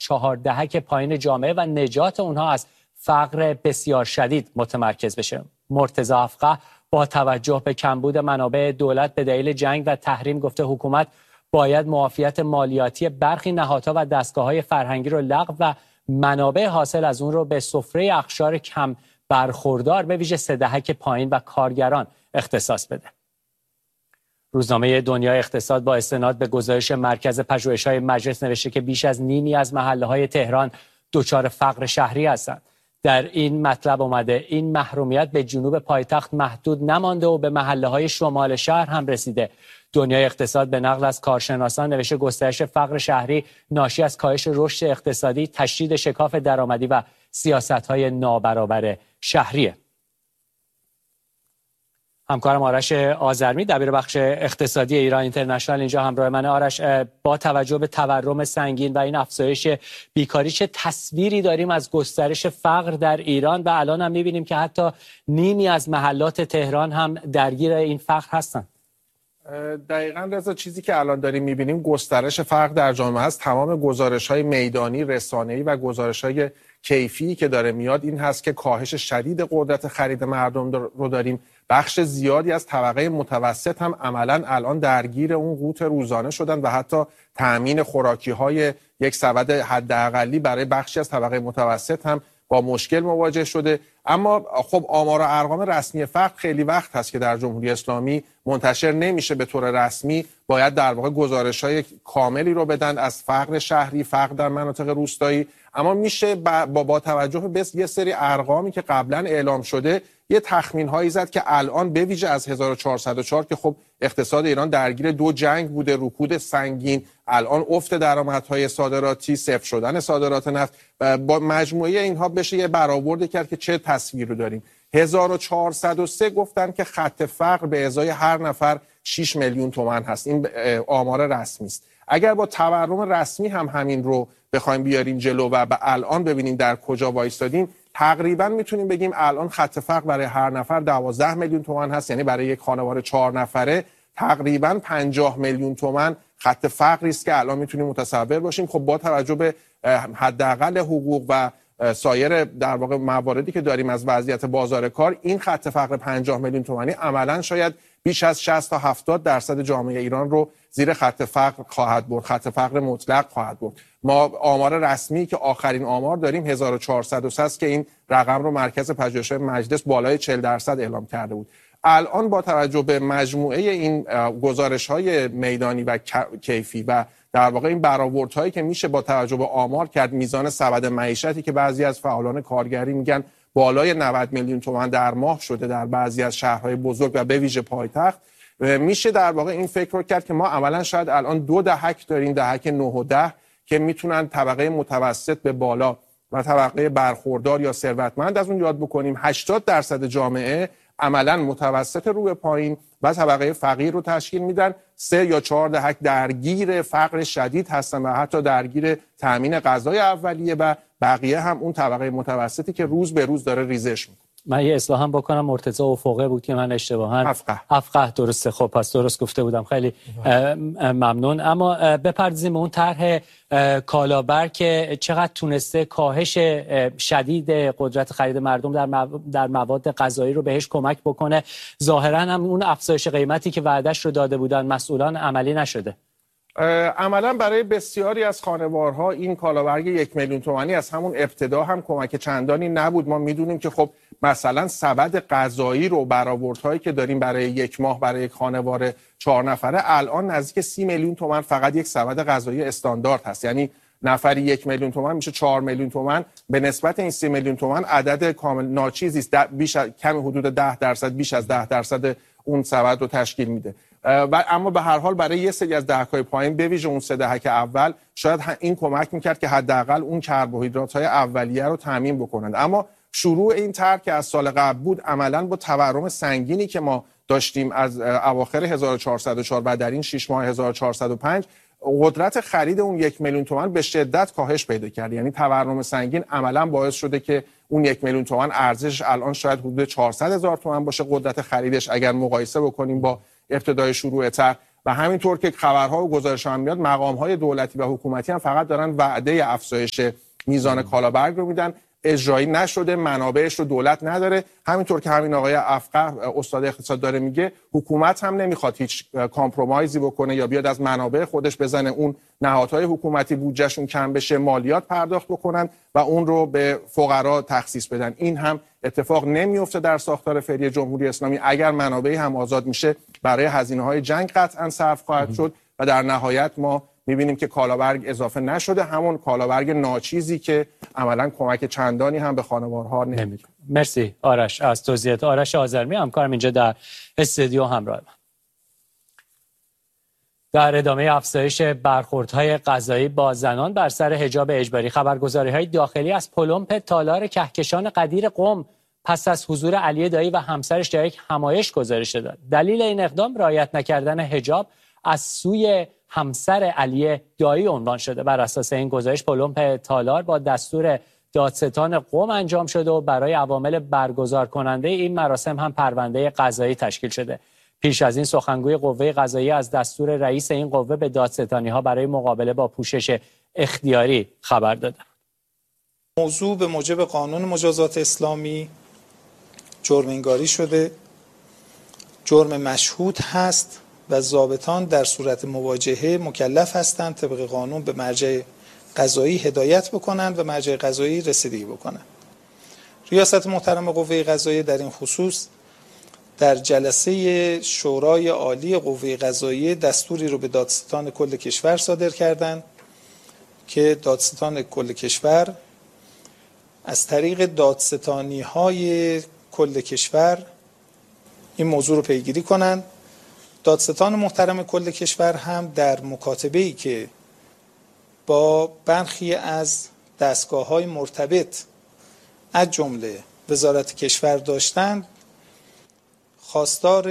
4 دهک پایین جامعه و نجات اونها از فقر بسیار شدید متمرکز بشه. مرتضی افقه با توجه به کمبود منابع دولت به دلیل جنگ و تحریم گفته حکومت باید معافیت مالیاتی برخی نهادها و دستگاه‌های فرهنگی رو لغو و منابع حاصل از اون رو به سفره اقشار کم برخوردار به ویژه 3 دهک پایین و کارگران اختصاص بده. روزنامه دنیای اقتصاد با استناد به گزارش مرکز پژوهش‌های مجلس نوشته که بیش از نیمی از محله‌های تهران دچار فقر شهری هستند. در این مطلب اومده این محرومیت به جنوب پایتخت محدود نمانده و به محله‌های شمال شهر هم رسیده. دنیای اقتصاد به نقل از کارشناسان نوشته گسترش فقر شهری ناشی از کاهش رشد اقتصادی، تشدید شکاف درآمدی و سیاست‌های نابرابر شهریه. همکارم آرش آذرمی دبیر بخش اقتصادی ایران اینترنشنال اینجا همراه من. آرش، با توجه به تورم سنگین و این افزایش بیکاری چه تصویری داریم از گسترش فقر در ایران و الان هم می‌بینیم که حتی نیمی از محلات تهران هم درگیر این فقر هستند؟ دقیقاً رضا، چیزی که الان داریم می‌بینیم گسترش فقر در جامعه است. تمام گزارش‌های میدانی، رسانه‌ای و گزارش‌های کیفی که داره میاد این هست که کاهش شدید قدرت خرید مردم رو داریم. بخش زیادی از طبقه متوسط هم عملاً الان درگیر اون قوت روزانه شدن و حتی تأمین خوراکی‌های یک سبد حداقلی برای بخشی از طبقه متوسط هم با مشکل مواجه شده. اما خب آمار و ارقام رسمی فقر خیلی وقت هست که در جمهوری اسلامی منتشر نمیشه به طور رسمی. باید در واقع گزارش‌های کاملی رو بدن از فقر شهری، فقر در مناطق روستایی. اما میشه با توجه به یه سری ارقامی که قبلا اعلام شده یه تخمین هایی زد که الان به ویژه از 1404 که خب اقتصاد ایران درگیر 2 جنگ بوده، رکود سنگین، الان افت درآمدهای صادراتی، صفر شدن صادرات نفت، با مجموعه اینها بشه یه برآورد کرد که چه تصویر رو داریم. 1403 گفتن که خط فقر به ازای هر نفر 6 میلیون تومان هست. این آمار رسمی است. اگر با تورم رسمی هم همین رو بخوایم بیاریم جلو و الان ببینیم در کجا وایستادیم، تقریبا میتونیم بگیم الان خط فقر برای هر نفر 12 میلیون تومان هست. یعنی برای یک خانواده 4 نفره تقریبا 50 میلیون تومان خط فقری است که الان میتونیم متصور باشیم. خب با توجه به حداقل حقوق و سایر در واقع مواردی که داریم از وضعیت بازار کار، این خط فقر 50 میلیون تومانی عملاً شاید بیش از 60 تا 70% جامعه ایران رو زیر خط فقر خواهد برد، خط فقر مطلق خواهد برد. ما آمار رسمی که آخرین آمار داریم 1403 است که این رقم رو مرکز پژوهش‌های مجلس بالای 40% اعلام کرده بود. الان با توجه به مجموعه این گزارش‌های میدانی و کیفی و در واقع این برآوردهایی که میشه با توجه به آمار کرد، میزان سبد معیشتی که بعضی از فعالان کارگری میگن بالای 90 میلیون تومان در ماه شده در بعضی از شهرهای بزرگ و به ویژه پایتخت، میشه در واقع این فکر رو کرد که ما عملا شاید الان 2 دهک داریم، دهک 9 و 10 که میتونن طبقه متوسط به بالا و طبقه برخوردار یا ثروتمند از اون یاد بکنیم. 80% جامعه عملا متوسط رو به پایین و طبقه فقیر رو تشکیل میدن. 3 یا 4 دهک درگیر فقر شدید هستن و حتی درگیر تامین غذای اولیه و بقیه هم اون طبقه متوسطی که روز به روز داره ریزش میکنه. من یه اصلاح هم بکنم، مرتضی افقه بود که من اشتباهاً افقه درسته. خب پس درست گفته بودم، خیلی ممنون. اما بپردازیم به اون طرح کالابر که چقدر تونسته کاهش شدید قدرت خرید مردم در مواد غذایی رو بهش کمک بکنه. ظاهراً هم اون افزایش قیمتی که وعدهش رو داده بودن مسئولان عملی نشده. عملا برای بسیاری از خانوارها این کالابرگ 1 میلیون تومانی از همون ابتدا هم کمک چندانی نبود. ما میدونیم که خب مثلا سبد غذایی رو برآوردهایی که داریم برای یک ماه برای یک خانوار 4 نفره الان نزدیک 30 میلیون تومان فقط یک سبد غذایی استاندارد هست. یعنی نفری 1 میلیون تومان میشه 4 میلیون تومان. به نسبت این 30 میلیون تومان عدد کامل ناچیزی است. بیش از کمی حدود 10%، بیش از 10% اون سبد رو تشکیل میده. و اما به هر حال برای یه سری از دهک‌های پایین به ویژه اون 3 دهک اول شاید این کمک میکرد که حداقل اون کربوهیدرات‌های اولیه رو تامین بکنند. اما شروع این طرح که از سال قبل بود عملاً با تورم سنگینی که ما داشتیم از اواخر 1404 و در این 6 ماه 1405 قدرت خرید اون 1 میلیون تومان به شدت کاهش پیدا کرد. یعنی تورم سنگین عملاً باعث شده که اون 1 میلیون تومان ارزشش الان شاید حدود 400,000 تومان باشه قدرت خریدش اگر مقایسه بکنیم با ابتدای شروع طرح. و همینطور که خبرها و گزارش‌ها هم میاد، مقام‌های دولتی و حکومتی هم فقط دارن وعده افزایش میزان کالابرگ رو میدن، اجرایی نشده، منابعش رو دولت نداره. همینطور که همین آقای افقه استاد اقتصاد داره میگه، حکومت هم نمیخواد هیچ کامپرومایزی بکنه یا بیاد از منابع خودش بزنه اون نهادهای حکومتی بودجهشون کم بشه، مالیات پرداخت بکنن و اون رو به فقرا تخصیص بدن. این هم اتفاق نمیفته در ساختار فعلی جمهوری اسلامی. اگر منابعی هم آزاد میشه برای هزینه‌های جنگ قطعا صرف خواهد شد و در نهایت ما می‌بینیم که کالابرگ اضافه نشده، همون کالابرگ ناچیزی که عملاً کمک چندانی هم به خانوارها نمی‌کنه. مرسی آرش از توضیحات. آرش آذرمی همکارم اینجا در استودیو همراه من. در ادامه افزایش برخوردهای قضایی با زنان بر سر حجاب اجباری، خبرگزاری‌های داخلی از پلمپ تالار کهکشان قدیر قم پس از حضور علی دایی و همسرش در یک همایش گزارش داد. دلیل این اقدام رعایت نکردن حجاب از سوی همسر علی دایی عنوان شده. بر اساس این گزارش پلمپ تالار با دستور دادستان قم انجام شده و برای عوامل برگزار کننده این مراسم هم پرونده قضایی تشکیل شده. پیش از این سخنگوی قوه قضاییه از دستور رئیس این قوه به دادستانی‌ها برای مقابله با پوشش اختیاری خبر داد. موضوع به موجب قانون مجازات اسلامی جرم انگاری شده، جرم مشهود هست و ضابطان در صورت مواجهه مکلف هستند طبق قانون به مرجع قضایی هدایت بکنند و مرجع قضایی رسیدگی بکنند. ریاست محترم قوه قضاییه در این خصوص در جلسه شورای عالی قوه قضاییه دستوری رو به دادستان کل کشور صادر کردند که دادستان کل کشور از طریق دادستانی‌های کل کشور این موضوع رو پیگیری کنند. دادستان محترم کل کشور هم در مکاتبه‌ای که با برخی از دستگاه‌های مرتبط از جمله وزارت کشور داشتند، خواستار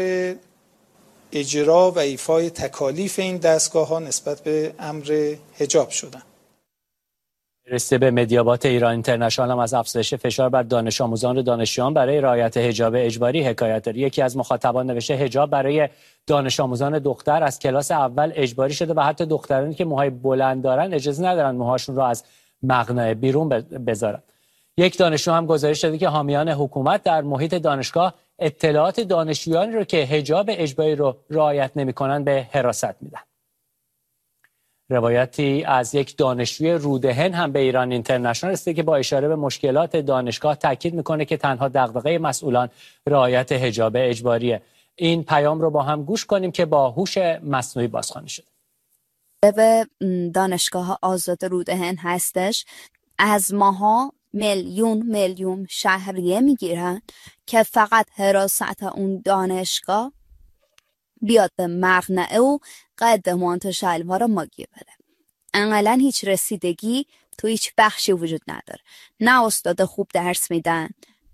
اجرا و ایفای تکالیف این دستگاه‌ها نسبت به امر حجاب شدند. رسیده به مدیابات ایران اینترنشنال هم از افزایش فشار بر دانش آموزان و دانشجویان برای رعایت حجاب اجباری حکایت داره. یکی از مخاطبان نوشته حجاب برای دانش آموزان دختر از کلاس اول اجباری شده و حتی دخترانی که موهای بلند دارن اجازه ندارن موهاشون رو از مقنعه بیرون بذارن. یک دانشجو هم گزارش داده که حامیان حکومت در محیط دانشگاه اطلاعات دانشجویانی رو که حجاب اجباری رو رعایت نمی‌کنن به حراست میدن. روایتی از یک دانشجوی رودهن هم به ایران اینترنشنال رسیده که با اشاره به مشکلات دانشگاه تاکید میکنه که تنها دغدغه مسئولان رعایت حجاب اجباریه. این پیام رو با هم گوش کنیم که با هوش مصنوعی بازخوانی شده. به دانشگاه آزاد رودهن هستش، از ماها میلیون شهریه میگیرن که فقط حراست اون دانشگاه بیاد به مقنعه و قد مانتو شلوار ماگیه بده. انقلا هیچ رسیدگی تو هیچ بخشی وجود نداره. نه استاد خوب درس میدن،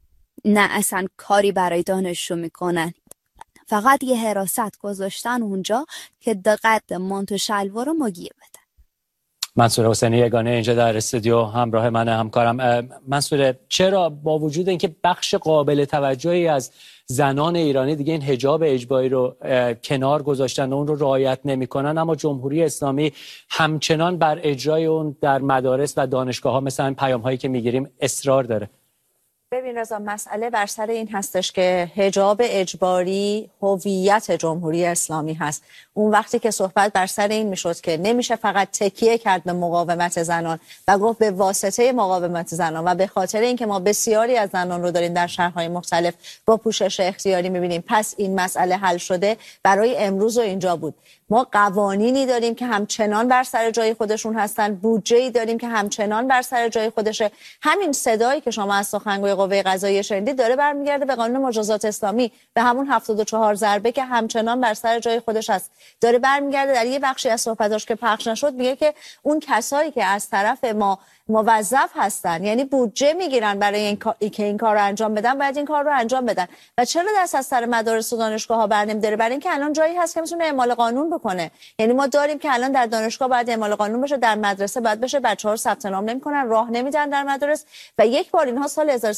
نه اصلا کاری برای دانشجو میکنن. فقط یه حراست گذاشتن اونجا که قد مانتو شلوار ماگیه بده. منصور حسینی یگانه اینجا در استودیو همراه من همکارم. منصور، چرا با وجود اینکه بخش قابل توجهی از زنان ایرانی دیگه این حجاب اجباری رو کنار گذاشتن و اون رو رعایت نمی‌کنن، اما جمهوری اسلامی همچنان بر اجرای اون در مدارس و دانشگاه‌ها مثلا پیام‌هایی که می‌گیریم اصرار داره؟ ببین رضا، مسئله بر سر این هستش که حجاب اجباری هویت جمهوری اسلامی هست. اون وقتی که صحبت بر سر این میشد که نمیشه فقط تکیه کرد به مقاومت زنان و گفت به واسطه مقاومت زنان و به خاطر اینکه ما بسیاری از زنان رو داریم در شهرهای مختلف با پوشش اختیاری میبینیم پس این مسئله حل شده، برای امروز و اینجا بود. ما قوانینی داریم که همچنان بر سر جای خودشون هستن، بودجه‌ای داریم که همچنان بر سر جای خودشه. همین صدایی که شما از سخنگوی قوه قضاییه شنیدید داره برمیگرده به قانون مجازات اسلامی، به همون 74 ضربه که همچنان بر سر جای خودش هست. داره برمیگرده در یه بخشی از صحبتاش که پخش نشد میگه که اون کسایی که از طرف ما موظف هستن، یعنی بودجه میگیرن برای اینکه این کار رو انجام بدن، باید این کار رو انجام بدن. و چرا دست از سر مدارس و دانشگاه ها برنمی‌داره؟ برای اینکه الان جایی هست که میتونه اعمال قانون بکنه. یعنی ما داریم که الان در دانشگاه باید اعمال قانون بشه، در مدرسه باید بشه، بچه‌ها ثبت نام نمی‌کنن، راه نمیدن در مدارس. و یک بار اینها سال 1300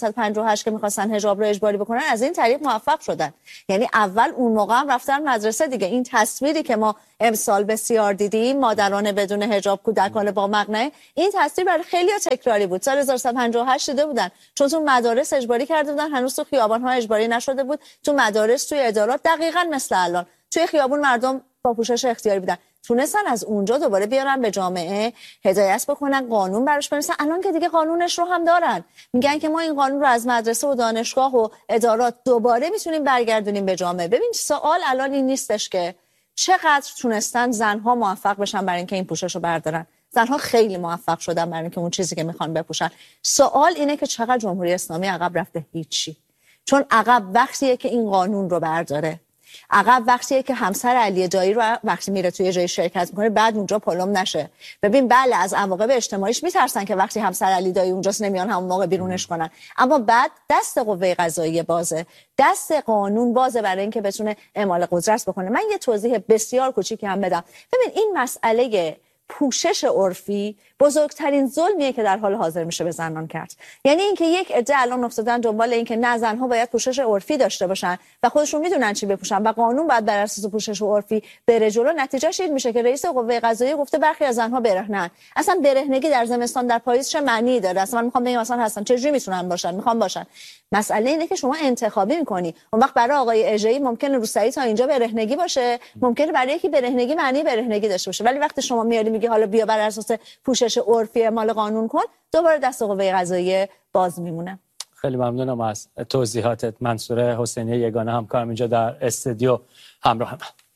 1358 که میخواستن حجاب رو اجباری بکنن از این طریق موفق شدن. یعنی اول اون موقع هم رفتن مدرسه دیگه. این تصویری که ما امسال بسیار دیدیم، مادران بدون حجاب، کودکان با مقنعه، این تصویر برای خیلی تکراری بود. سال 1358 دیده بودن، چون تو مدارس اجباری کرده بودن، هنوز تو خیابان‌ها اجباری نشده بود. تو مدارس، توی ادارات دقیقاً مثل الان توی خیابون مردم با پوشش اختیاری بودن. تونستن از اونجا دوباره بیارن به جامعه، هدایت بکنن، قانون براش بنویسن. الان که دیگه قانونش رو هم دارن، میگن که ما این قانون رو از مدرسه و دانشگاه و ادارات دوباره میتونیم برگردونیم به جامعه. ببین سوال الان این نیستش که چقدر تونستن زنها موفق بشن برای اینکه این پوشش رو بردارن. زنها خیلی موفق شدن برای اینکه اون چیزی که میخوان بپوشن. سوال اینه که چقدر جمهوری اسلامی عقب رفته. هیچی. چون عقب وقتیه که این قانون رو برداره، عقب وقتیه که همسر علی دایی رو وقتی میره توی جای شرکت میکنه بعد اونجا پلم نشه. ببین بله از عواقب اجتماعیش میترسن که وقتی همسر علی دایی اونجاست نمیان همون موقع بیرونش کنن، اما بعد دست قوه قضاییه بازه، دست قانون بازه برای اینکه بتونه اعمال قدرت بکنه. من یه توضیح بسیار کوچیکی هم بدم. ببین این مسئله پوشش عرفی بزرگترین ظلمیه که در حال حاضر میشه به زنان کرد. یعنی اینکه یک عده الان افتادن دنبال اینکه نه زنها باید پوشش عرفی داشته باشن و خودشون میدونن چی بپوشن و قانون باید بر اساس پوشش عرفی بره جلو. نتیجهش این میشه که رئیس قوه قضاییه گفته برخی از زنها برهنن. اصلا برهنگی در زمستان در پاییز چه معنی داره؟ اصلا من میخوام بگم مثلا هستن چجوری میتونن باشن، میخوام باشن. مسئله اینه که شما انتخابی میکنی. اون وقت برای آقای اژه‌ای ممکنه روسری تا اینجا برهنگی باشه، ممکنه برای یکی برهنگی معنی برهنگی داشته باشه، ولی وقتی شما میاری میگی حالا بیا بر اساس پوشش عرفی اعمال قانون کن، دوباره دست قوه قضاییه باز میمونه. خیلی ممنونم از توضیحاتت. منصوره حسینی یگانه همکارم اینجا در استودیو همراه من.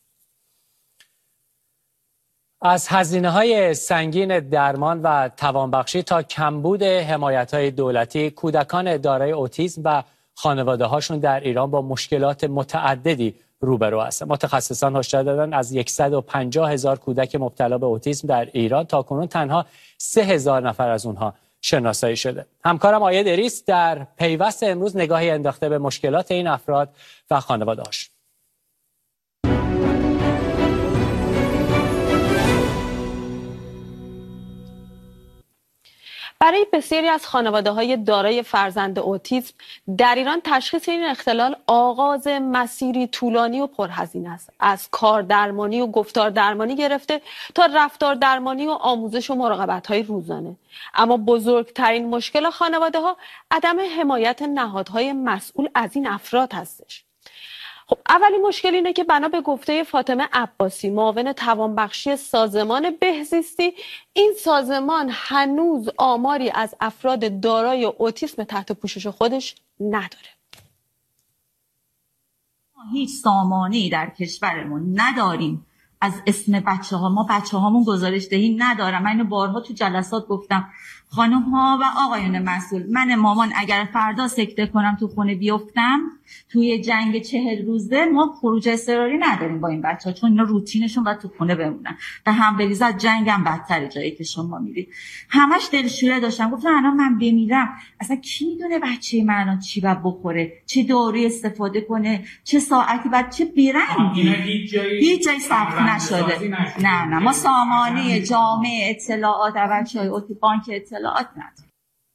از هزینه‌های سنگین درمان و توانبخشی تا کمبود حمایت‌های دولتی، کودکان دارای اوتیسم و خانواده‌هاشون در ایران با مشکلات متعددی روبرو هستند. متخصصان هشدار دادن از 150,000 کودک مبتلا به اوتیسم در ایران تاکنون تنها 3,000 نفر از اونها شناسایی شده. همکارم آید اریس در پیوست امروز نگاهی انداخته به مشکلات این افراد و خانواده‌هاشون. برای بسیاری از خانواده‌های دارای فرزند اوتیسم در ایران تشخیص این اختلال آغاز مسیری طولانی و پرهزینه است. از کار درمانی و گفتار درمانی گرفته تا رفتار درمانی و آموزش و مراقبت‌های روزانه. اما بزرگترین مشکل خانواده‌ها عدم حمایت نهادهای مسئول از این افراد هستش. خب اولین مشکل اینه که بنا به گفته فاطمه عباسی، معاون توانبخشی سازمان بهزیستی، این سازمان هنوز آماری از افراد دارای اوتیسم تحت پوشش خودش نداره. هیچ سامانه‌ای در کشورمون نداریم از اسم بچه‌ها. ما بچه‌هامون گزارش دهی ندارم. من اینو بارها تو جلسات گفتم. خانم‌ها و آقایان مسئول، من مامان اگر فردا سکته کنم تو خونه بیفتم توی جنگ 40 روزه، ما خروج اضطراری نداریم با این بچه‌ها، چون اینا روتینشون باید تو خونه بمونن. و هم بریزه از جنگ هم بدتره جایی که شما میرید. همش دلشوره داشتم، گفتم الان من بمیرم اصلا کی میدونه بچه من الان چی باید بخوره، چه دارویی استفاده کنه، چه ساعتی بعد چه برندی. هیچ جایی ثبت نشده. نه ما سامانه جامعه اطلاعات بچه‌های بانک اطلاعات نداریم.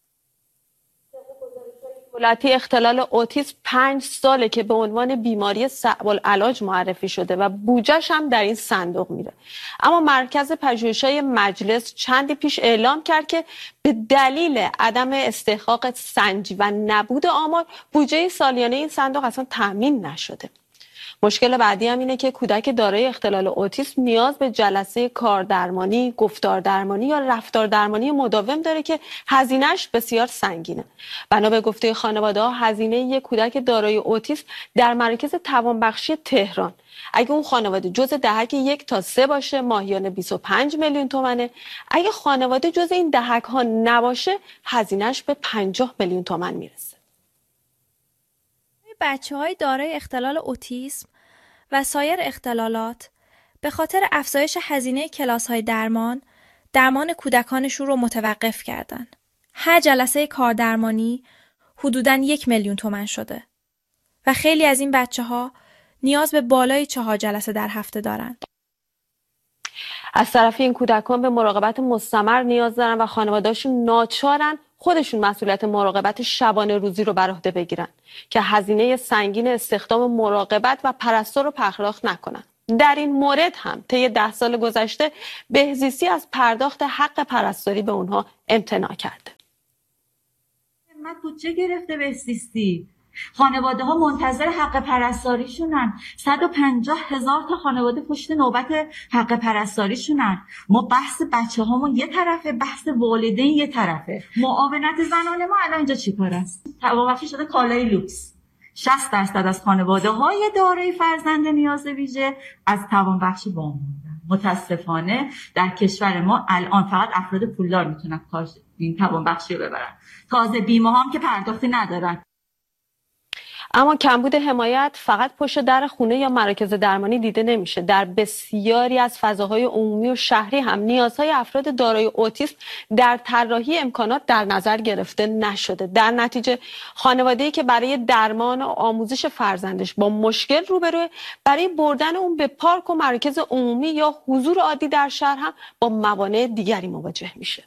دولتی اختلال اوتیسم 5 ساله که به عنوان بیماری صعب العلاج معرفی شده و بودجه‌ش هم در این صندوق میره. اما مرکز پژوهش‌های مجلس چندی پیش اعلام کرد که به دلیل عدم استحقاق سنجی و نبود آمار، بودجه سالیانه این صندوق اصلا تامین نشده. مشکل بعدی هم اینه که کودک دارای اختلال اوتیسم نیاز به جلسه کاردرمانی، گفتار درمانی یا رفتار درمانی مداوم داره که هزینه‌اش بسیار سنگینه. بنا به گفته خانواده‌ها هزینه یک کودک دارای اوتیسم در مرکز توانبخشی تهران اگه اون خانواده جزء دهک 1 تا 3 باشه ماهیانه 25 میلیون تومنه. اگه خانواده جزء این دهک‌ها نباشه هزینه‌اش به 50 میلیون تومان میرسه. بچه‌های دارای اختلال اوتیسم و سایر اختلالات به خاطر افزایش هزینه کلاس‌های درمان کودکانشون رو متوقف کردن. هر جلسه کاردرمانی حدوداً 1 میلیون تومان شده و خیلی از این بچه‌ها نیاز به بالای 4 جلسه در هفته دارن. از طرف این کودکان به مراقبت مستمر نیاز دارن و خانواده‌هاشون ناچارن خودشون مسئولیت مراقبت شبانه روزی رو بر عهده بگیرن که هزینه سنگین استخدام مراقبت و پرستار رو پرداخت نکنن. در این مورد هم طی 10 سال گذشته بهزیستی از پرداخت حق پرستاری به اونها امتناع کرده. من بودجه گرفته بهزیستی. خانواده ها منتظر حق پرستاریشونن. 150,000 تا خانواده پشت نوبت حق پرستاریشونن. ما بحث بچه هامون یه طرفه، بحث والدین یه طرفه. معاونت زنانه ما الان اینجا چی کار است؟ توابخشی شده کالای لوکس. 60% از خانواده های دارای فرزند نیاز ویژه از توانبخشی وام موندن. متاسفانه در کشور ما الان فقط افراد پولدار میتونن این توانبخشی رو ببرن. تازه بیمه هم که پرداختی ندارن. اما کمبود حمایت فقط پشت در خونه یا مراکز درمانی دیده نمیشه. در بسیاری از فضاهای عمومی و شهری هم نیازهای افراد دارای اوتیسم در طراحی امکانات در نظر گرفته نشده. در نتیجه خانواده‌ای که برای درمان و آموزش فرزندش با مشکل روبروه، برای بردن اون به پارک و مراکز عمومی یا حضور عادی در شهر هم با موانع دیگری مواجه میشه.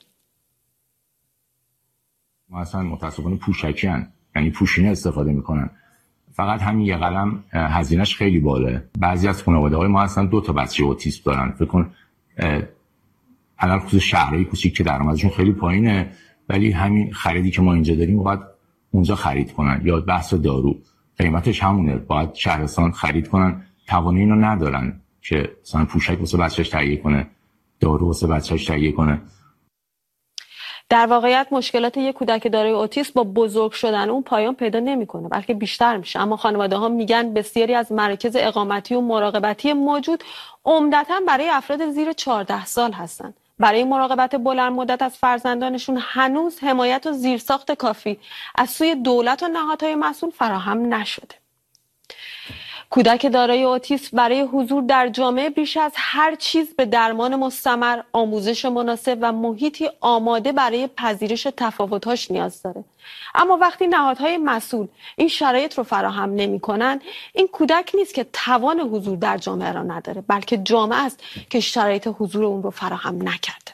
ما اصلا متاسفانه پوشکی‌ان، یعنی پوشینه استفاده میکنن. فقط همین یه قلم هزینه‌اش خیلی بالاست. بعضی از خانواده‌های ما اصلا 2 تا بچه اوتیسم دارن. فکر کن الان خصوص شهرهای کوچیک که درآمدشون خیلی پایینه، ولی همین خریدی که ما اینجا داریم باید اونجا خرید کنن. یا بحث دارو قیمتش همونه، باید شهرستان خرید کنن. توانایی اینو ندارن که مثلا پوشک واسه بچه‌اش تهیه کنه، دارو واسه بچه‌اش تهیه کنه. در واقعیت مشکلات یک کودک دارای اوتیسم با بزرگ شدن اون پایان پیدا نمیکنه، بلکه بیشتر میشه. اما خانواده ها میگن بسیاری از مراکز اقامتی و مراقبتی موجود عمدتاً برای افراد زیر 14 سال هستن. برای مراقبت بلند مدت از فرزندانشون هنوز حمایت و زیرساخت کافی از سوی دولت و نهادهای مسئول فراهم نشده. کودک دارای اوتیسم برای حضور در جامعه بیش از هر چیز به درمان مستمر، آموزش مناسب و محیطی آماده برای پذیرش تفاوت‌هاش نیاز داره. اما وقتی نهادهای مسئول این شرایط رو فراهم نمی‌کنن، این کودک نیست که توان حضور در جامعه را نداره، بلکه جامعه است که شرایط حضور اون رو فراهم نکرده.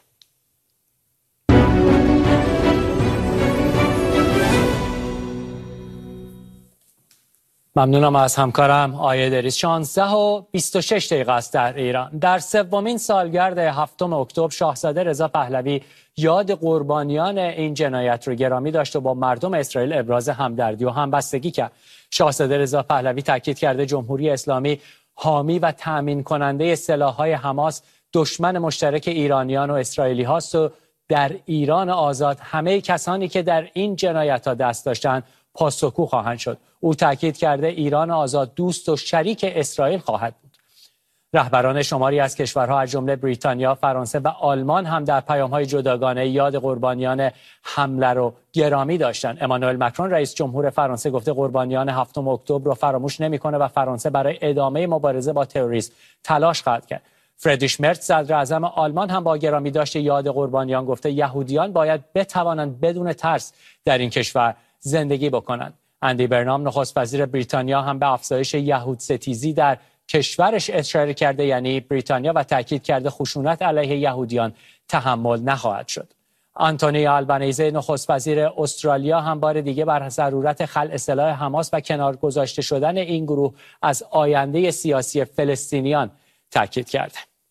ممنونم از همکارم آیه دریس. 16:26 است در ایران. در 3مین سالگرد 7 اکتبر شاهزاده رضا پهلوی یاد قربانیان این جنایت رو گرامی داشت و با مردم اسرائیل ابراز همدردی و همبستگی کرد. شاهزاده رضا پهلوی تاکید کرده جمهوری اسلامی حامی و تأمین کننده سلاح‌های حماس دشمن مشترک ایرانیان و اسرائیلی هاست و در ایران آزاد همه کسانی که در این جنایت‌ها دست داشتند پاسخگو خواهند شد. او تاکید کرده ایران آزاد دوست و شریک اسرائیل خواهد بود. رهبران شماری از کشورها از جمله بریتانیا، فرانسه و آلمان هم در پیام‌های جداگانه یاد قربانیان حمله رو گرامی داشتند. امانوئل مکرون رئیس جمهور فرانسه گفته قربانیان 7 اکتبر رو فراموش نمی‌کنه و فرانسه برای ادامه مبارزه با تروریسم تلاش خواهد کرد. فریدریش مرز صدر اعظم آلمان هم با گرامی داشت یاد قربانیان گفته یهودیان باید بتوانند بدون ترس در این کشور زندگی بکنند. اندی برنام نخست وزیر بریتانیا هم به افزایش یهود ستیزی در کشورش اشاره کرده، یعنی بریتانیا، و تاکید کرده خشونت علیه یهودیان تحمل نخواهد شد. آنتونی آلبانیزه نخست وزیر استرالیا هم بار دیگه بر ضرورت خلع سلاح حماس و کنار گذاشته شدن این گروه از آینده سیاسی فلسطینیان تاکید کرده.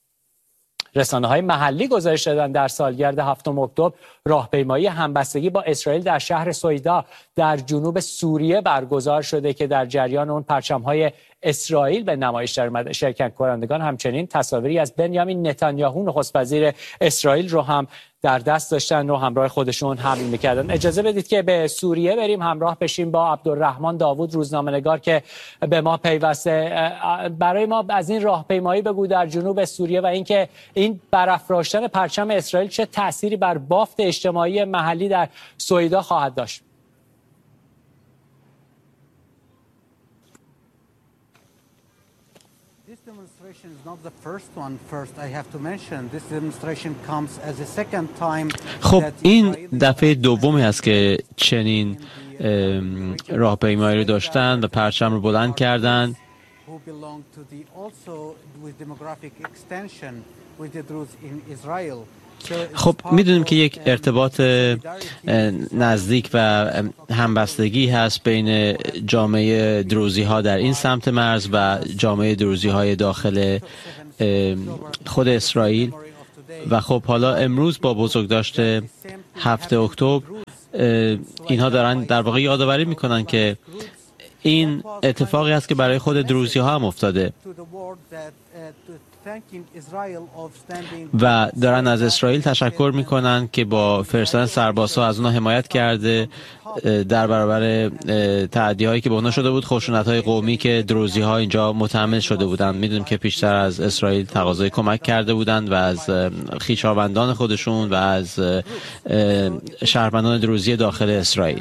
رسانه‌های محلی گزارش دادن در سالگرد 7 اکتبر راهپیمایی همبستگی با اسرائیل در شهر سویدا در جنوب سوریه برگزار شده که در جریان اون پرچم‌های اسرائیل به نمایش درآمده. شرکت کنندگان همچنین تصاویری از بنیامین نتانیاهو نخست وزیر اسرائیل رو هم در دست داشتن و همراه خودشون حمل می‌کردن. اجازه بدید که به سوریه بریم، همراه بشیم با عبدالرحمن داوود روزنامه‌نگار که به ما پیوسته. برای ما از این راهپیمایی بگو در جنوب سوریه و اینکه این برافراشتن پرچم اسرائیل چه تأثیری بر بافت اجتماعی محلی در سویدا خواهد داشت. خب این دفعه دومی هست که چنین راهپیمایی رو داشتن و پرچم رو بلند کردن. خب میدونیم که یک ارتباط نزدیک و همبستگی هست بین جامعه دروزی ها در این سمت مرز و جامعه دروزی های داخل خود اسرائیل و خب حالا امروز با بزرگداشت 7 اکتبر اینها دارن در واقع یادآوری میکنن که این اتفاقی است که برای خود دروزی ها هم افتاده و دارن از اسرائیل تشکر میکنن که با فرستادن سربازها از اونها حمایت کرده در برابر تعدی هایی که به اونها شده بود، خشونت های قومی که دروزی ها اینجا متحمل شده بودند. میدونیم که پیشتر از اسرائیل تقاضای کمک کرده بودند و از خویشاوندان خودشون و از شهروندان دروزی داخل اسرائیل.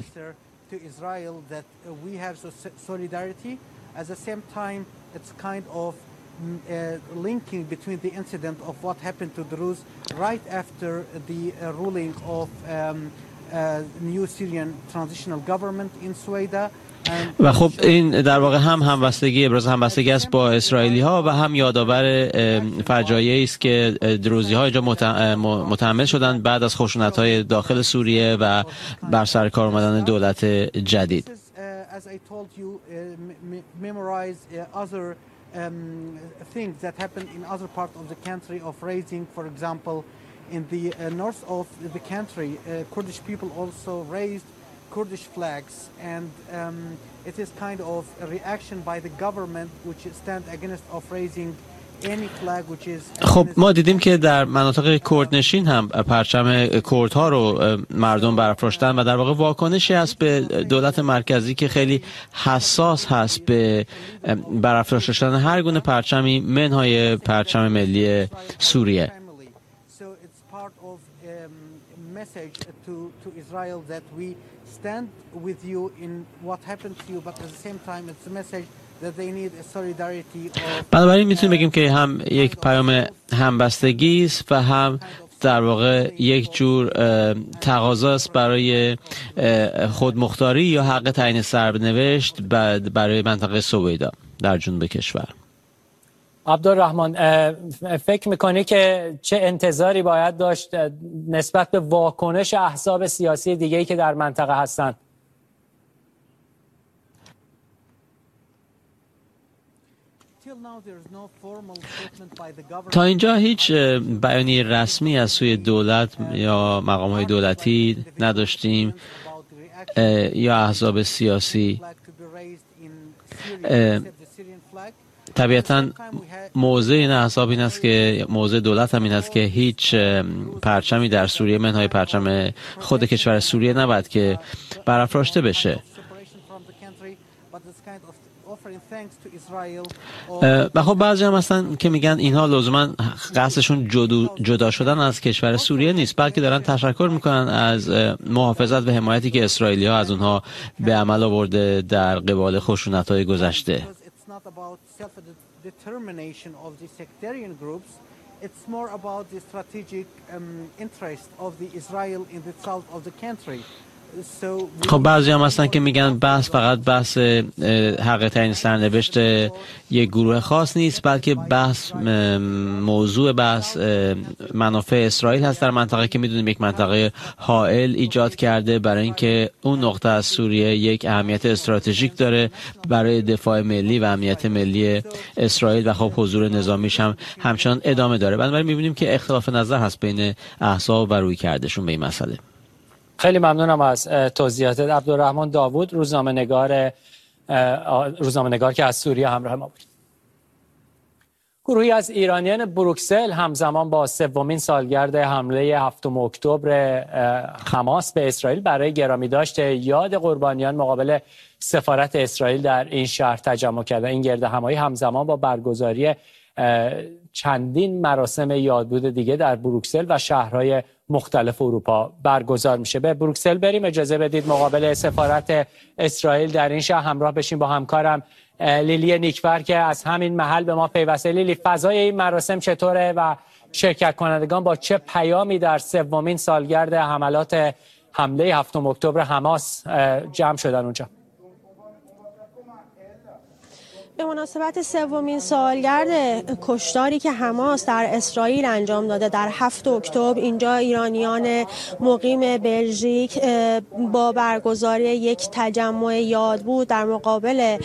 linking between the incident of what happened to Druze right after the ruling of new Syrian transitional government in Sueda. و خب این در واقع هم همبستگی ابراز همبستگی است با اسرائیلی ها و هم یادآور فجایعی است که دروزی ها اینجا متحمل شدند بعد از خشونت های داخل سوریه و بر سر کار آمدن دولت جدید. As I told you, memorize other things that happen in other parts of the country of raising, for example, in the north of the country, Kurdish people also raised Kurdish flags, and it is kind of a reaction by the government which stand against of raising any flag which is. خب ما دیدیم که در مناطق کردنشین هم پرچم کردها رو مردم برافراشتن و در واقع واکنشی است به دولت مرکزی که خیلی حساس هست به برافراشتن هر گونه پرچمی منهای پرچم ملی سوریه. So it's part of message to Israel that we stand with you in what happened to you, but at the same time it's a message that they need a solidarity of. بنابراین میتونیم بگیم که هم یک پیام همبستگی است و هم در واقع یک جور تقاضاست برای خودمختاری یا حق تعیین سرنوشت برای منطقه سویدا در جنوب کشور. عبدالرحمن، فکر میکنی که چه انتظاری باید داشت نسبت به واکنش احزاب سیاسی دیگه‌ای که در منطقه هستند؟ تا اینجا هیچ بیانیه رسمی از سوی دولت یا مقام‌های دولتی نداشتیم یا احزاب سیاسی. طبیعتاً موضع این احزاب این است که موضع دولت هم این است که هیچ پرچمی در سوریه منهای پرچم خود کشور سوریه نباید که برافراشته بشه. و خب بعضی هم هستن که میگن اینها لزوما قصدشون جدا شدن از کشور سوریه نیست، بلکه دارن تشکر میکنن از محافظت و حمایتی که اسرائیلی ها از اونها به عمل آورده در قبال خشونت‌های گذشته. خب بعضی هم هستن که میگن بحث فقط بحث حق تعیین سرنوشت یک گروه خاص نیست، بلکه موضوع بحث منافع اسرائیل هست در منطقه که میدونیم یک منطقه حائل ایجاد کرده برای اینکه اون نقطه از سوریه یک اهمیت استراتژیک داره برای دفاع ملی و امنیت ملی اسرائیل و خب حضور نظامیش هم همچنان ادامه داره. بنابراین میبینیم که اختلاف نظر هست بین احزاب و روی کردشون به این مسئله. خیلی ممنونم از توضیحات عبدالرحمن داوود، روزنامه‌نگار که از سوریه همراه ما بود. گروهی از ایرانیان بروکسل همزمان با سومین سالگرد حمله 7 اکتبر حماس به اسرائیل برای گرامیداشت یاد قربانیان مقابل سفارت اسرائیل در این شهر تجمع کردند. این گردهمایی همزمان با برگزاری چندین مراسم یادبود دیگه در بروکسل و شهرهای مختلف اروپا برگزار میشه. به بروکسل بریم. اجازه بدید مقابل سفارت اسرائیل در این شهر همراه بشیم با همکارم لیلی نیکفر که از همین محل به ما پیوسته. لیلی، فضای این مراسم چطوره و شرکت کنندگان با چه پیامی در سومین سالگرد حمله 7 اکتبر حماس جمع شدن اونجا؟ به مناسبت سومین سالگرد کشتاری که حماس در اسرائیل انجام داده در 7 اکتبر، اینجا ایرانیان مقیم بلژیک با برگزاری یک تجمع یاد بود در مقابل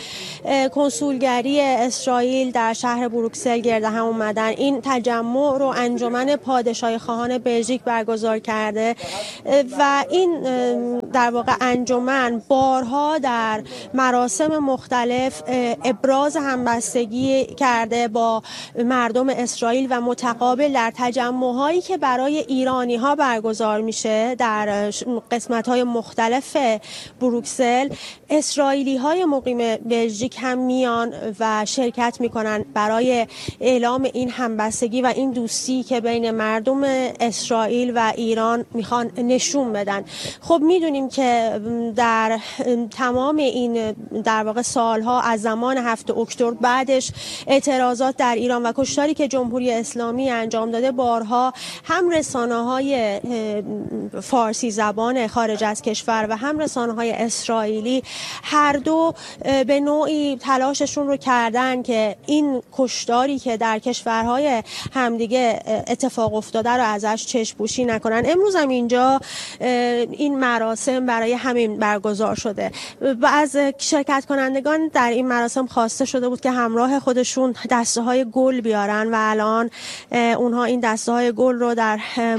کنسولگری اسرائیل در شهر بروکسل گرد هم اومدن. این تجمع رو انجمن پادشاهی خواهان بلژیک برگزار کرده و این در واقع انجمن بارها در مراسم مختلف ابراز همبستگی کرده با مردم اسرائیل و متقابل در تجمع‌هایی که برای ایرانی‌ها برگزار میشه در قسمت‌های مختلف بروکسل، اسرائیلی‌های مقیم بلژیک هم میان و شرکت میکنن برای اعلام این همبستگی و این دوستی که بین مردم اسرائیل و ایران میخوان نشون بدن. خب میدونیم که در تمام این در واقع سالها از زمان 7 اکتبر بعدش اعتراضات در ایران و کشتاری که جمهوری اسلامی انجام داده، بارها هم رسانه‌های فارسی زبان خارج از کشور و هم رسانه‌های اسرائیلی هر دو به نوعی تلاششون رو کردن که این کشتاری که در کشورهای همدیگه اتفاق افتاده رو ازش چشم‌پوشی نکنن. امروز هم اینجا این مراسم برای همین برگزار شده و از شرکت کنندگان در این مراسم خواسته شده بود که همراه خودشون دسته های گل بیارن و الان اونها این دسته های گل رو در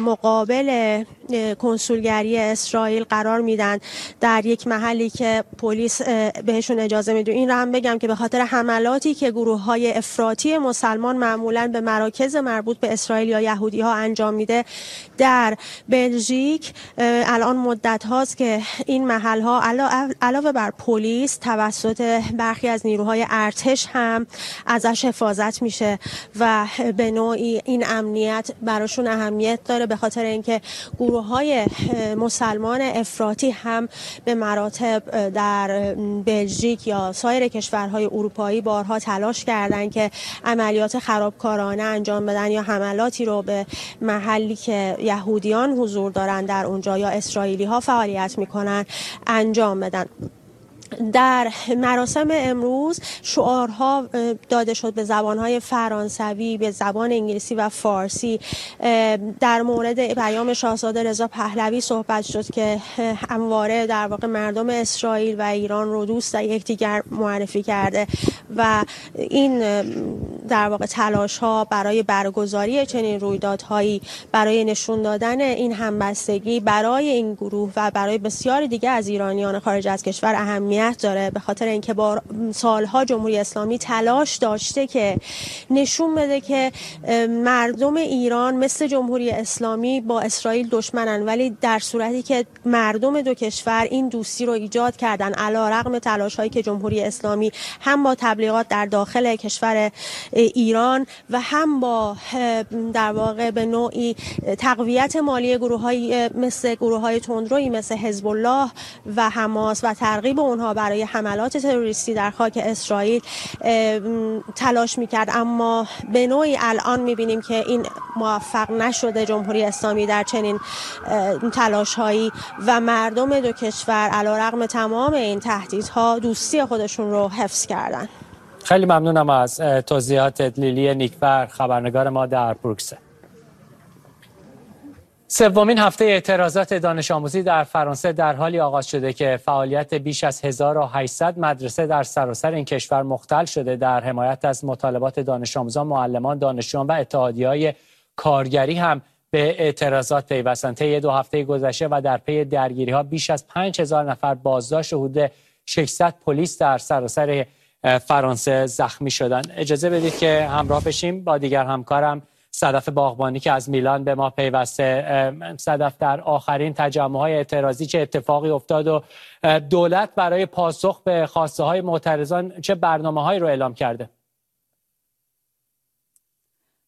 مقابل کنسولگری اسرائیل قرار میدن در یک محلی که پلیس بهشون اجازه میده. این رو هم بگم که به خاطر حملاتی که گروه های افراطی مسلمان معمولاً به مراکز مربوط به اسرائیل یا یهودی ها انجام میده، در بلژیک الان مدت هاست که این محل ها علاوه بر پلیس توسط برخی از نیروهای ارتش هم ازش حفاظت میشه و به نوعی این امنیت براشون اهمیت داره، به خاطر اینکه گروه های مسلمان افراطی هم به مراتب در بلژیک یا سایر کشورهای اروپایی بارها تلاش کردن که عملیات خرابکارانه انجام بدن یا حملاتی رو به محلی که یهودیان حضور دارن در اونجا یا اسرائیلی ها فعالیت میکنن انجام بدن. در مراسم امروز شعارها داده شد به زبانهای فرانسوی، به زبان انگلیسی و فارسی. در مورد پیام شاهزاده رضا پهلوی صحبت شد که همواره در واقع مردم اسرائیل و ایران رو دوست یکدیگر معرفی کرده و این در واقع تلاش ها برای برگزاری چنین رویدادهایی برای نشون دادن این همبستگی برای این گروه و برای بسیاری دیگه از ایرانیان خارج از کشور اهمیت داره، به خاطر اینکه با سالها جمهوری اسلامی تلاش داشته که نشون بده که مردم ایران مثل جمهوری اسلامی با اسرائیل دشمنن، ولی در صورتی که مردم دو کشور این دوستی رو ایجاد کردن علیرغم تلاش‌هایی که جمهوری اسلامی هم با تبلیغات در داخل کشور ایران و هم با در واقع به نوعی تقویت مالی گروه‌های مثل گروه‌های تندرویی مثل حزب الله و حماس و ترغیب اونها برای حملات تروریستی در خاک اسرائیل تلاش میکرد، اما به نوعی الان میبینیم که این موفق نشده جمهوری اسلامی در چنین تلاش‌هایی و مردم دو کشور علیرغم تمام این تهدیدها دوستی خودشون رو حفظ کردن. خیلی ممنونم از توضیحات لیلی نیکبر، خبرنگار ما در بروکسل. سومین هفته اعتراضات دانش آموزی در فرانسه در حالی آغاز شده که فعالیت بیش از 1800 مدرسه در سراسر این کشور مختل شده در حمایت از مطالبات دانش آموزان، معلمان، دانشجویان و اتحادیه‌های کارگری هم به اعتراضات پیوستند. طی 2 هفته گذشته و در پی درگیری‌ها بیش از 5000 نفر بازداشت و حدود 600 پلیس در سراسر فرانسه زخمی شدند. اجازه بدید که همراه بشیم با دیگر همکارم صدف باغبانی که از میلان به ما پیوسته. صدف، در آخرین تجمع‌های اعتراضی چه اتفاقی افتاد و دولت برای پاسخ به خواسته‌های معترضان چه برنامه‌هایی رو اعلام کرده؟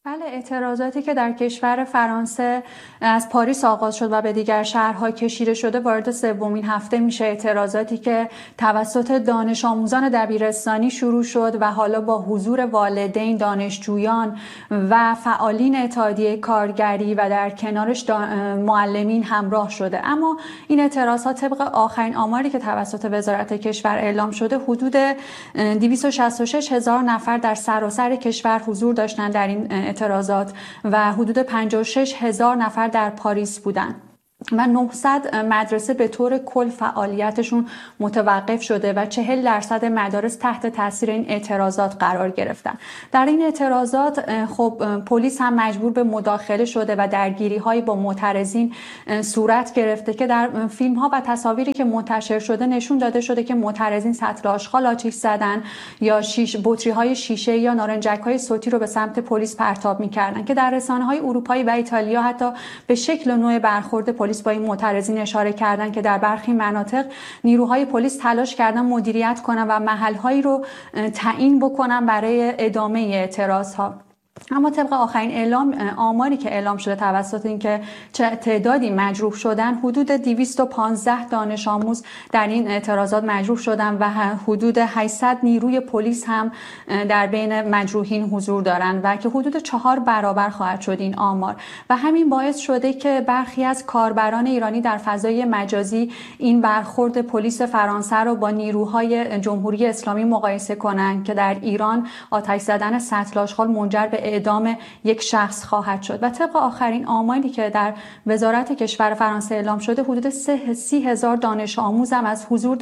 بله، اعتراضاتی که در کشور فرانسه از پاریس آغاز شد و به دیگر شهرها کشیده شده وارد سومین هفته میشه. اعتراضاتی که توسط دانش آموزان دبیرستانی شروع شد و حالا با حضور والدین، دانشجویان و فعالین اتحادیه کارگری و در کنارش معلمین همراه شده. اما این اعتراضات طبق آخرین آماری که توسط وزارت کشور اعلام شده حدود 266,000 نفر در سراسر کشور حضور داشتند در این اعتراضات و حدود 56,000 نفر در پاریس بودند و 900 مدرسه به طور کل فعالیتشون متوقف شده و 40% مدارس تحت تاثیر این اعتراضات قرار گرفتن. در این اعتراضات خب پلیس هم مجبور به مداخله شده و درگیری‌هایی با معترضین صورت گرفته که در فیلم‌ها و تصاویری که منتشر شده نشون داده شده که معترضین سطل آشغال آتش زدن یا بطری‌های شیشه یا نارنجک‌های صوتی رو به سمت پلیس پرتاب می‌کردن که در رسانه‌های اروپایی و ایتالیا حتی به شکل و نوع برخورد پلیس با این معترضین اشاره کردن که در برخی مناطق نیروهای پلیس تلاش کردن مدیریت کنن و محلهایی رو تعیین بکنن برای ادامه اعتراضها. اما طبق آخرین آماری که اعلام شده توسط اینکه چه تعدادی مجروح شدن، حدود 215 دانش آموز در این اعتراضات مجروح شدن و حدود 800 نیروی پلیس هم در بین مجروحین حضور دارند و که حدود 4 برابر خواهد شد این آمار و همین باعث شده که برخی از کاربران ایرانی در فضای مجازی این برخورد پلیس فرانسه رو با نیروهای جمهوری اسلامی مقایسه کنند که در ایران آتش زدن سطل آشغال منجر به اعدام یک شخص خواهد شد و طبق آخرین آماری که در وزارت کشور فرانسه اعلام شده حدود 30,000 دانش آموز هم از حضور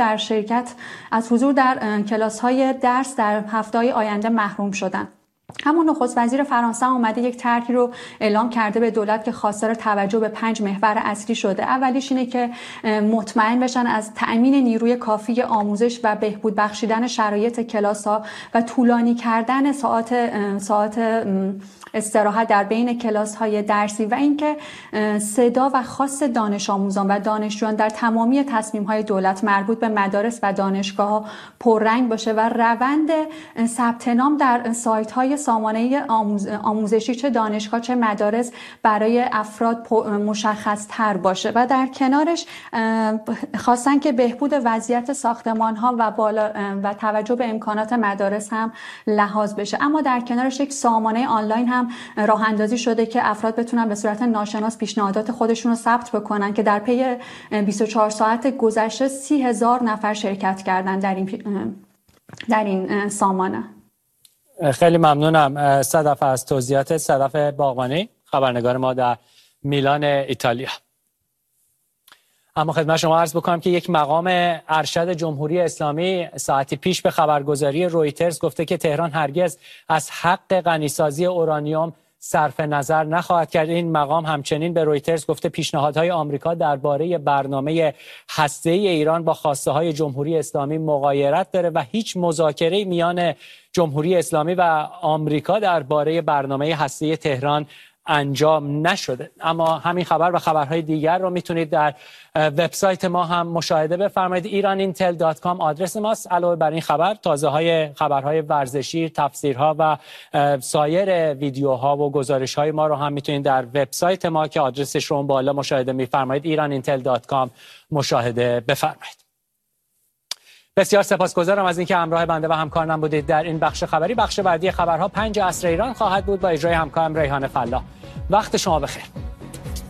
در کلاس‌های درس در هفته‌های آینده محروم شدند. همون نخست وزیر فرانسه اومده یک طرحی رو اعلام کرده به دولت که خواستار توجه به 5 محور اصلی شده. اولیش اینه که مطمئن بشن از تأمین نیروی کافی آموزش و بهبود بخشیدن شرایط کلاس‌ها و طولانی کردن ساعات استراحت در بین کلاس‌های درسی و اینکه صدا و خواست دانش آموزان و دانشجویان در تمامی تصمیم‌های دولت مربوط به مدارس و دانشگاه‌ها پررنگ باشه و روند ثبت نام در سایت‌های سامانه آموزشی چه دانشگاه چه مدارس برای افراد مشخص‌تر باشه و در کنارش خواستن که بهبود وضعیت ساختمان‌ها و توجه به امکانات مدارس هم لحاظ بشه. اما در کنارش یک سامانه آنلاین هم راه اندازی شده که افراد بتونن به صورت ناشناس پیشنهادات خودشون رو ثبت بکنن که در پی 24 ساعت گذشته 30,000 نفر شرکت کردن در این سامانه. خیلی ممنونم صدف از توضیحات. صدف باغبانی، خبرنگار ما در میلان ایتالیا. اما خدمت شما عرض بکنم که یک مقام ارشد جمهوری اسلامی ساعتی پیش به خبرگزاری رویترز گفته که تهران هرگز از حق غنیسازی اورانیوم صرف نظر نخواهد کرد. این مقام همچنین به رویترز گفته پیشنهادهای آمریکا درباره برنامه هسته‌ای ایران با خواسته‌های جمهوری اسلامی مغایرت داره و هیچ مذاکره میان جمهوری اسلامی و آمریکا درباره برنامه هسته‌ای تهران انجام نشده. اما همین خبر و خبرهای دیگر رو میتونید در وبسایت ما هم مشاهده بفرمایید. iranintel.com آدرس ماست. علاوه بر این خبرهای ورزشی، تفسیرها و سایر ویدیوها و گزارش‌های ما رو هم میتونید در وبسایت ما که آدرسش رو بالا مشاهده میفرمایید iranintel.com مشاهده بفرمایید. بسیار سپاسگزارم از اینکه همراه بنده و همکارانم بودید در این بخش خبری. بخش بعدی خبرها 5 عصر ایران خواهد بود با اجرای همکارم ریحان فلاح. وقت شما بخیر.